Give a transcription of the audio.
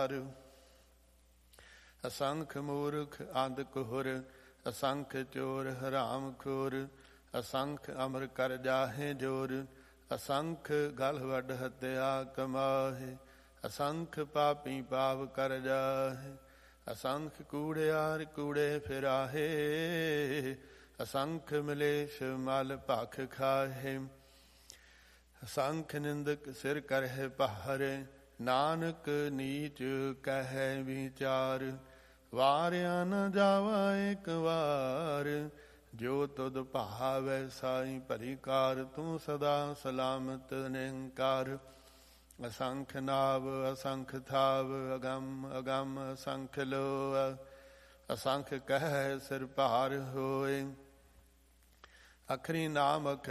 ਵਿਚਾਰ। ਅਸੰਖ ਮੂਰਖ ਅੰਧ ਕੁਹਰ, ਅਸੰਖ ਚੋਰ ਹਰਾਮ ਖੋਰ, ਅਸੰਖ ਅਮਰ ਕਰ ਜਾਹੇ ਜੋਰ, ਅਸੰਖ ਗਲ ਵੱਡ ਹੱਤਿਆ ਕਮਾਹੇ, ਅਸੰਖ ਪਾਪੀ ਪਾਪ ਕਰ ਜਾਹੇ, ਅਸੰਖ ਕੂੜਿਆਰ ਕੂੜੇ ਫਿਰਾਹੇ, ਅਸੰਖ ਮਲੇਸ਼ ਮਲ ਭਖ ਖਾਹੇ, ਅਸੰਖ ਨਿੰਦਕ ਸਿਰ ਕਰਹਿ ਭਾਰੇ, ਨਾਨਕ ਨੀਚ ਕਹਿ ਵਿਚਾਰ। ਵਾਰਿਆ ਨ ਜਾਵਾ ਇੱਕ ਵਾਰ, ਜੋ ਤੁਧ ਭਾਵੈ ਸਾਈ ਭਲੀ ਕਾਰ, ਤੂੰ ਸਦਾ ਸਲਾਮਤ ਨਿਰੰਕਾਰ। ਅਸੰਖ ਨਾਵ ਅਸੰਖ ਥਾਵ, ਅਗੰਮ ਅਗੰਮ ਅਸੰਖ ਲੋਅ, ਅਸੰਖ ਕਹਿ ਸਿਰ ਭਾਰ ਹੋਏ, ਅਖਰੀ ਨਾਮ ਅਖਰੀ